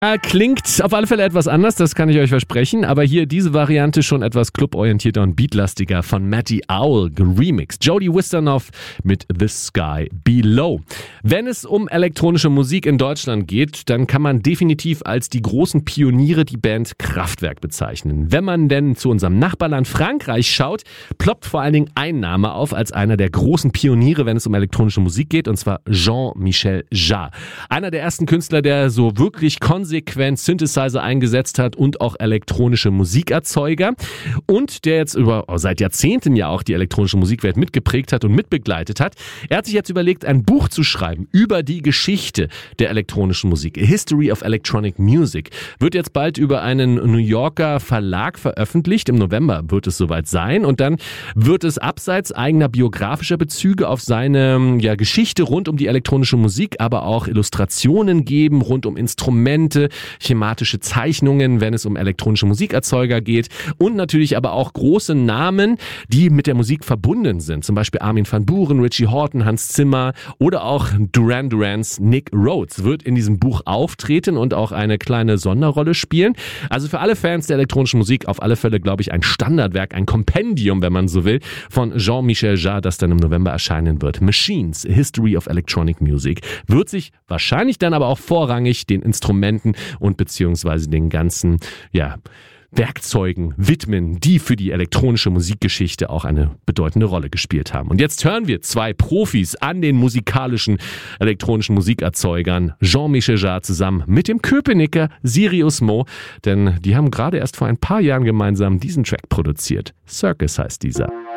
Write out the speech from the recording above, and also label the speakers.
Speaker 1: Klingt auf alle Fälle etwas anders, das kann ich euch versprechen, aber hier diese Variante schon etwas cluborientierter und beatlastiger von Matty Owl geremixed. Jody Wisternoff mit The Sky Below. Wenn es um elektronische Musik in Deutschland geht, dann kann man definitiv als die großen Pioniere die Band Kraftwerk bezeichnen. Wenn man denn zu unserem Nachbarland Frankreich schaut, ploppt vor allen Dingen ein Name auf als einer der großen Pioniere, wenn es um elektronische Musik geht, und zwar Jean-Michel Jarre. Einer der ersten Künstler, der so wirklich konsequent Synthesizer eingesetzt hat und auch elektronische Musikerzeuger und der jetzt seit Jahrzehnten ja auch die elektronische Musikwelt mitgeprägt hat und mitbegleitet hat. Er hat sich jetzt überlegt, ein Buch zu schreiben über die Geschichte der elektronischen Musik. A History of Electronic Music. Wird jetzt bald über einen New Yorker Verlag veröffentlicht. Im November wird es soweit sein und dann wird es abseits eigener biografischer Bezüge auf seine Geschichte rund um die elektronische Musik, aber auch Illustrationen geben rund um Instrumente, schematische Zeichnungen, wenn es um elektronische Musikerzeuger geht und natürlich aber auch große Namen, die mit der Musik verbunden sind. Zum Beispiel Armin van Buuren, Richie Hawtin, Hans Zimmer oder auch Duran Durans Nick Rhodes wird in diesem Buch auftreten und auch eine kleine Sonderrolle spielen. Also für alle Fans der elektronischen Musik auf alle Fälle, glaube ich, ein Standardwerk, ein Kompendium, wenn man so will, von Jean-Michel Jarre, das dann im November erscheinen wird. Machines, A History of Electronic Music, wird sich wahrscheinlich dann aber auch vorrangig den Instrumenten und beziehungsweise den ganzen, Werkzeugen widmen, die für die elektronische Musikgeschichte auch eine bedeutende Rolle gespielt haben. Und jetzt hören wir zwei Profis an den musikalischen elektronischen Musikerzeugern, Jean-Michel Jarre zusammen mit dem Köpenicker Sirius Mo, denn die haben gerade erst vor ein paar Jahren gemeinsam diesen Track produziert. Circus heißt dieser.